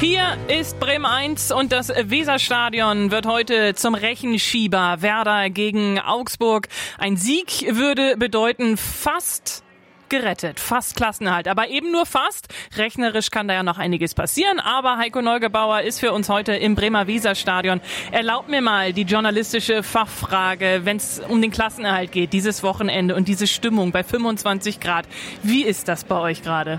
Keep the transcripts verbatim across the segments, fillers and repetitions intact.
Hier ist Bremen eins und das Weserstadion wird heute zum Rechenschieber. Werder gegen Augsburg. Ein Sieg würde bedeuten fast gerettet, fast Klassenerhalt, aber eben nur fast. Rechnerisch kann da ja noch einiges passieren, aber Heiko Neugebauer ist für uns heute im Bremer Weserstadion. Erlaubt mir mal die journalistische Fachfrage, wenn es um den Klassenerhalt geht, dieses Wochenende und diese Stimmung bei fünfundzwanzig Grad. Wie ist das bei euch gerade?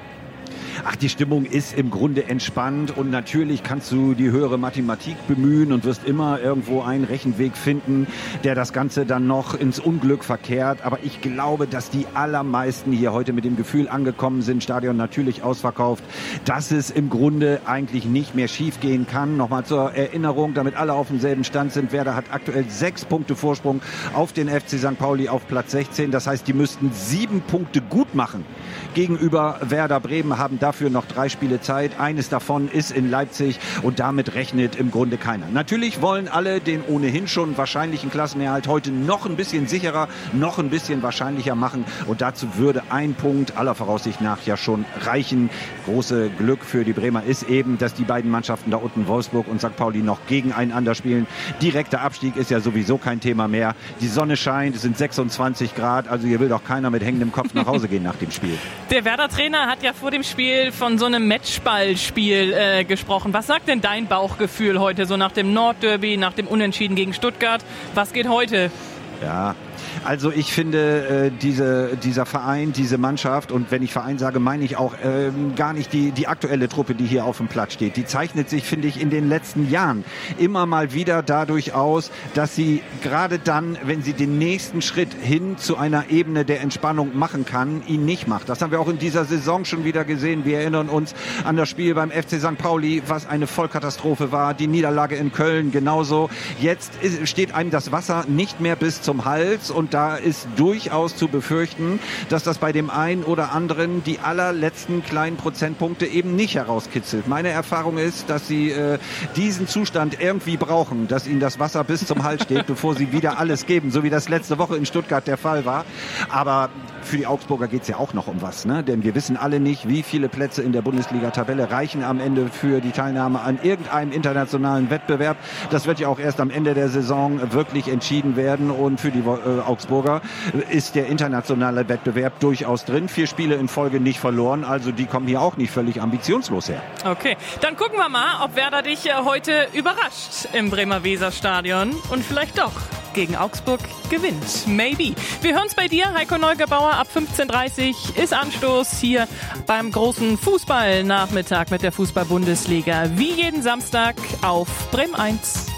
Ach, die Stimmung ist im Grunde entspannt und natürlich kannst du die höhere Mathematik bemühen und wirst immer irgendwo einen Rechenweg finden, der das Ganze dann noch ins Unglück verkehrt. Aber ich glaube, dass die allermeisten hier heute mit dem Gefühl angekommen sind, Stadion natürlich ausverkauft, dass es im Grunde eigentlich nicht mehr schief gehen kann. Nochmal zur Erinnerung, damit alle auf demselben Stand sind. Werder hat aktuell sechs Punkte Vorsprung auf den F C Sankt Pauli auf Platz sechzehn. Das heißt, die müssten sieben Punkte gut machen gegenüber Werder Bremen, haben dafür noch drei Spiele Zeit. Eines davon ist in Leipzig und damit rechnet im Grunde keiner. Natürlich wollen alle den ohnehin schon wahrscheinlichen Klassenerhalt heute noch ein bisschen sicherer, noch ein bisschen wahrscheinlicher machen und dazu würde ein Punkt aller Voraussicht nach ja schon reichen. Große Glück für die Bremer ist eben, dass die beiden Mannschaften da unten, Wolfsburg und Sankt Pauli, noch gegeneinander spielen. Direkter Abstieg ist ja sowieso kein Thema mehr. Die Sonne scheint, es sind sechsundzwanzig Grad, also hier will doch keiner mit hängendem Kopf nach Hause gehen nach dem Spiel. Der Werder-Trainer hat ja vor dem Spiel von so einem Matchballspiel äh, gesprochen. Was sagt denn dein Bauchgefühl heute, so nach dem Nordderby, nach dem Unentschieden gegen Stuttgart? Was geht heute? Ja, also ich finde, äh, diese, dieser Verein, diese Mannschaft, und wenn ich Verein sage, meine ich auch ähm, gar nicht die, die aktuelle Truppe, die hier auf dem Platz steht. Die zeichnet sich, finde ich, in den letzten Jahren immer mal wieder dadurch aus, dass sie gerade dann, wenn sie den nächsten Schritt hin zu einer Ebene der Entspannung machen kann, ihn nicht macht. Das haben wir auch in dieser Saison schon wieder gesehen. Wir erinnern uns an das Spiel beim F C Sankt Pauli, was eine Vollkatastrophe war. Die Niederlage in Köln genauso. Jetzt ist, steht einem das Wasser nicht mehr bis zum Hals und da ist durchaus zu befürchten, dass das bei dem einen oder anderen die allerletzten kleinen Prozentpunkte eben nicht herauskitzelt. Meine Erfahrung ist, dass sie äh, diesen Zustand irgendwie brauchen, dass ihnen das Wasser bis zum Hals steht, bevor sie wieder alles geben, so wie das letzte Woche in Stuttgart der Fall war. Aber für die Augsburger geht es ja auch noch um was, ne? Denn wir wissen alle nicht, wie viele Plätze in der Bundesliga-Tabelle reichen am Ende für die Teilnahme an irgendeinem internationalen Wettbewerb. Das wird ja auch erst am Ende der Saison wirklich entschieden werden und für die äh, Augsburger ist der internationale Wettbewerb durchaus drin. Vier Spiele in Folge nicht verloren, also die kommen hier auch nicht völlig ambitionslos her. Okay, dann gucken wir mal, ob Werder dich heute überrascht im Bremer Weserstadion und vielleicht doch gegen Augsburg gewinnt. Maybe. Wir hören es bei dir, Heiko Neugebauer. Ab fünfzehn Uhr dreißig ist Anstoß hier beim großen Fußballnachmittag mit der Fußball-Bundesliga. Wie jeden Samstag auf Bremen eins.